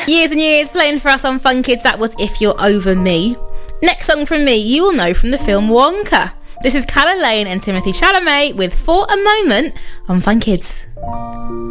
Years and years playing for us on Fun Kids. That was If You're Over Me. Next song from me, you will know from the film Wonka. This is Calla Lane and Timothy Chalamet with For a Moment on Fun Kids.